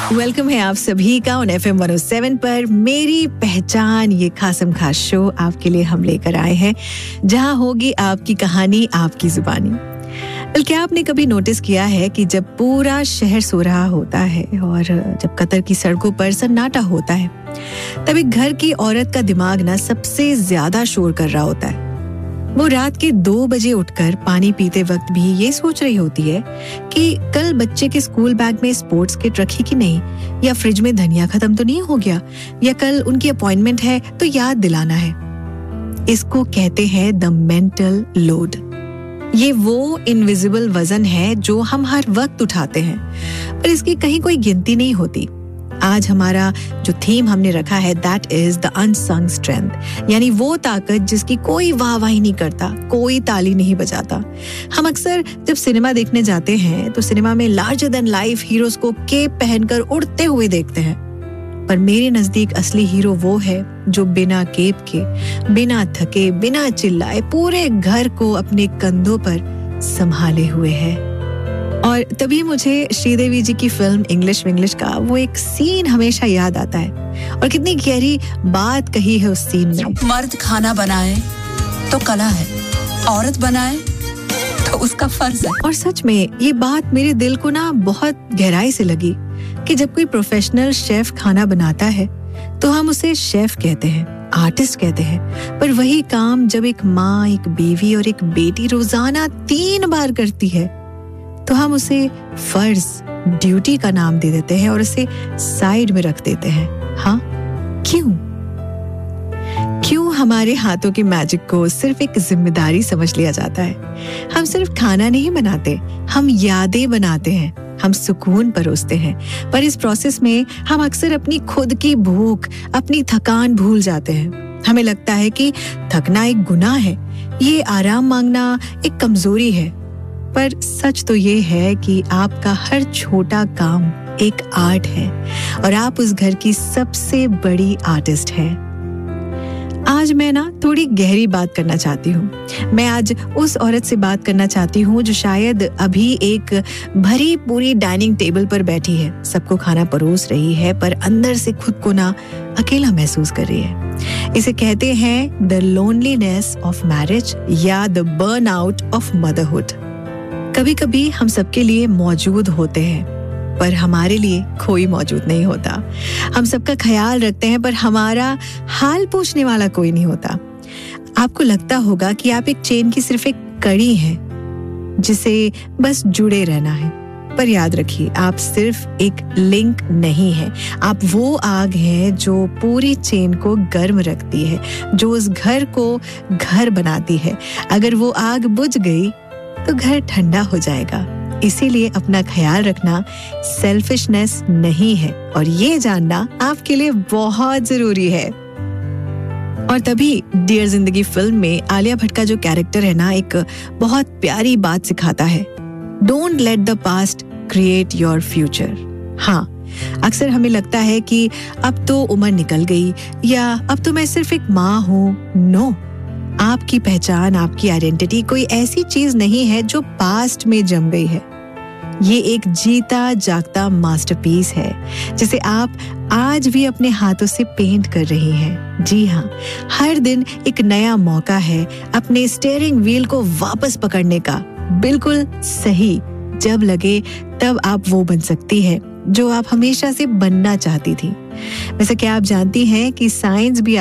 Welcome है आप सभी का ऑन FM 107 पर मेरी पहचान, ये खासम खास शो आपके लिए हम लेकर आए हैं जहां होगी आपकी कहानी आपकी जुबानी। बल्कि आपने कभी नोटिस किया है कि जब पूरा शहर सो रहा होता है और जब कतर की सड़कों पर सन्नाटा होता है, तब एक घर की औरत का दिमाग ना सबसे ज्यादा शोर कर रहा होता है। वो रात के 2 बजे उठकर पानी पीते वक्त भी ये सोच रही होती है कि कल बच्चे के स्कूल बैग में स्पोर्ट्स किट रखी कि नहीं, या फ्रिज में धनिया खत्म तो नहीं हो गया, या कल उनकी अपॉइंटमेंट है तो याद दिलाना है। इसको कहते हैं द मेंटल लोड। ये वो इनविजिबल वजन है जो हम हर वक्त उठाते हैं, पर इसकी कहीं कोई गिनती नहीं होती। आज हमारा जो थीम हमने रखा है that is the unsung strength, यानी वो ताकत जिसकी कोई वाहवाही नहीं करता, कोई ताली नहीं बजाता। हम अक्सर जब सिनेमा देखने जाते हैं तो सिनेमा में लार्जर देन लाइफ हीरोज को केप पहनकर उड़ते हुए देखते हैं, पर मेरे नजदीक असली हीरो वो है जो बिना केप के, बिना थके, बिना चिल्लाए पूरे घर को अपने कंधों पर संभाले हुए है। और तभी मुझे श्रीदेवी जी की फिल्म इंग्लिश विंग्लिश का वो एक सीन हमेशा याद आता है, और कितनी गहरी बात कही है उस सीन में। मर्द खाना बनाए तो कला है, औरत बनाए तो उसका फर्ज है। और सच में ये बात मेरे दिल को ना बहुत गहराई से लगी कि जब कोई प्रोफेशनल शेफ खाना बनाता है तो हम उसे शेफ कहते हैं, आर्टिस्ट कहते हैं, पर वही काम जब एक माँ, एक बीवी और एक बेटी रोजाना 3 बार करती है तो हम उसे फर्ज, ड्यूटी का नाम दे देते हैं और उसे साइड में रख देते हैं। हाँ, क्यों हमारे हाथों की मैजिक को सिर्फ एक जिम्मेदारी समझ लिया जाता है? हम सिर्फ खाना नहीं बनाते, हम यादें बनाते हैं, हम सुकून परोसते हैं, पर इस प्रोसेस में हम अक्सर अपनी खुद की भूख, अपनी थकान भूल जाते हैं। हमें लगता है कि थकना एक गुनाह है, ये आराम मांगना एक कमजोरी है, पर सच तो ये है कि आपका हर छोटा काम एक आर्ट है और आप उस घर की सबसे बड़ी आर्टिस्ट हैं। आज मैं ना थोड़ी गहरी बात करना चाहती हूँ। मैं आज उस औरत से बात करना चाहती हूँ जो शायद अभी एक भरी पूरी डाइनिंग टेबल पर बैठी है, सबको खाना परोस रही है, पर अंदर से खुद को ना अकेला महसूस कर रही है। इसे कहते हैं द लोनलीनेस ऑफ मैरिज या द बर्नआउट ऑफ मदरहुड। कभी कभी हम सबके लिए मौजूद होते हैं, पर हमारे लिए कोई मौजूद नहीं होता। हम सबका ख्याल रखते हैं, पर हमारा हाल पूछने वाला कोई नहीं होता। आपको लगता होगा कि आप एक चेन की सिर्फ एक कड़ी हैं जिसे बस जुड़े रहना है, पर याद रखिए आप सिर्फ एक लिंक नहीं है, आप वो आग हैं जो पूरी चेन को गर्म रखती है, जो उस घर को घर बनाती है। अगर वो आग बुझ गई तो घर ठंडा हो जाएगा। इसीलिए अपना ख्याल रखना सेल्फिशनेस नहीं है, और ये जानना आपके लिए बहुत जरूरी है। और तभी डियर जिंदगी फिल्म में आलिया भट्ट का जो कैरेक्टर है ना, एक बहुत प्यारी बात सिखाता है, don't let the past create your future. हाँ, अक्सर हमें लगता है कि अब तो उम्र निकल गई, या अब तो मैं सिर्फ एक माँ हूँ। नो, आपकी पहचान, आपकी आइडेंटिटी कोई ऐसी चीज नहीं है जो पास्ट में जम गई है। ये एक जीता जागता मास्टरपीस है जिसे आप आज भी अपने हाथों से पेंट कर रही हैं। जी हाँ, हर दिन एक नया मौका है अपने स्टीयरिंग व्हील को वापस पकड़ने का। बिल्कुल सही, जब लगे तब आप वो बन सकती है जो आप हमेशा से बनना चाहती थी। वैसे क्या आप जानती हैं कि साइंस भी